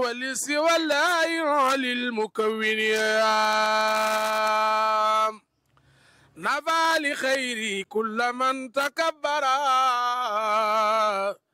ولسوى الله للمكون نفع لخيري كل من تكبر